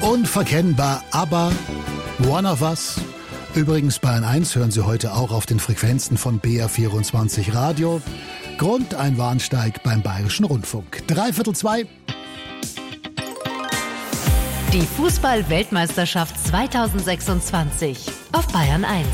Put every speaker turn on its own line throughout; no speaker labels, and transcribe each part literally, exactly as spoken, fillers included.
Unverkennbar, aber One of Us. Übrigens Bayern eins hören Sie heute auch auf den Frequenzen von B R vierundzwanzig Radio. Grund ein Warnsteig beim Bayerischen Rundfunk. Dreiviertel zwei.
Die Fußball-Weltmeisterschaft zweitausendsechsundzwanzig auf Bayern eins.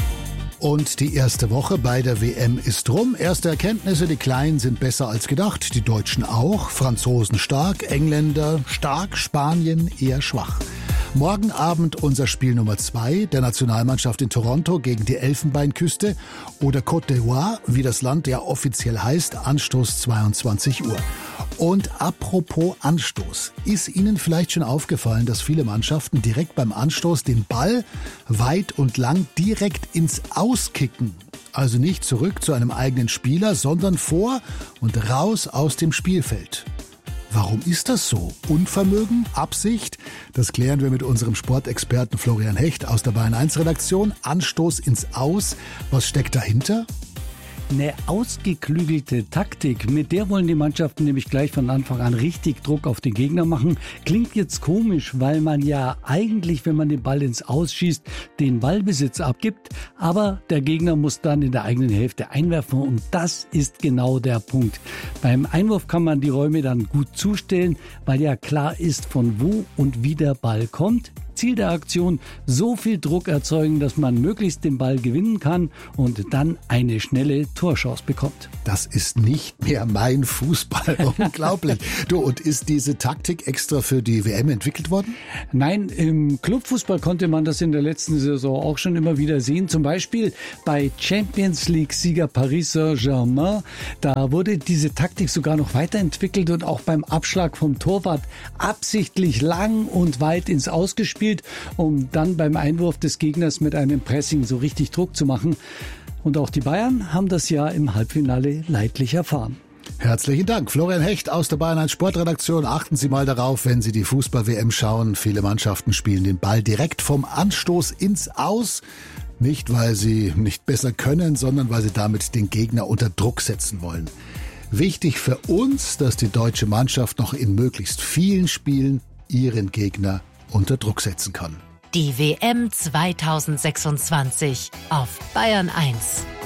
Und die erste Woche bei der W M ist rum. Erste Erkenntnisse, die Kleinen sind besser als gedacht, die Deutschen auch, Franzosen stark, Engländer stark, Spanien eher schwach. Morgen Abend unser Spiel Nummer zwei der Nationalmannschaft in Toronto gegen die Elfenbeinküste oder Côte d'Ivoire, wie das Land ja offiziell heißt, Anstoß zweiundzwanzig Uhr. Und apropos Anstoß, ist Ihnen vielleicht schon aufgefallen, dass viele Mannschaften direkt beim Anstoß den Ball weit und lang direkt ins Aus kicken? Also nicht zurück zu einem eigenen Spieler, sondern vor und raus aus dem Spielfeld. Warum ist das so? Unvermögen? Absicht? Das klären wir mit unserem Sportexperten Florian Hecht aus der Bayern eins Redaktion. Anstoß ins Aus. Was steckt dahinter?
Eine ausgeklügelte Taktik, mit der wollen die Mannschaften nämlich gleich von Anfang an richtig Druck auf den Gegner machen. Klingt jetzt komisch, weil man ja eigentlich, wenn man den Ball ins Aus schießt, den Ballbesitz abgibt. Aber der Gegner muss dann in der eigenen Hälfte einwerfen und das ist genau der Punkt. Beim Einwurf kann man die Räume dann gut zustellen, weil ja klar ist, von wo und wie der Ball kommt. Ziel der Aktion, so viel Druck erzeugen, dass man möglichst den Ball gewinnen kann und dann eine schnelle Torchance bekommt.
Das ist nicht mehr mein Fußball. Unglaublich. Du, und ist diese Taktik extra für die W M entwickelt worden?
Nein, im Clubfußball konnte man das in der letzten Saison auch schon immer wieder sehen. Zum Beispiel bei Champions League-Sieger Paris Saint-Germain. Da wurde diese Taktik sogar noch weiterentwickelt und auch beim Abschlag vom Torwart absichtlich lang und weit ins Aus gespielt, um dann beim Einwurf des Gegners mit einem Pressing so richtig Druck zu machen. Und auch die Bayern haben das ja im Halbfinale leidlich erfahren.
Herzlichen Dank. Florian Hecht aus der Bayern eins Sportredaktion. Achten Sie mal darauf, wenn Sie die Fußball-W M schauen. Viele Mannschaften spielen den Ball direkt vom Anstoß ins Aus. Nicht, weil sie nicht besser können, sondern weil sie damit den Gegner unter Druck setzen wollen. Wichtig für uns, dass die deutsche Mannschaft noch in möglichst vielen Spielen ihren Gegner unter Druck setzen kann.
Die W M zweitausendsechsundzwanzig auf Bayern eins.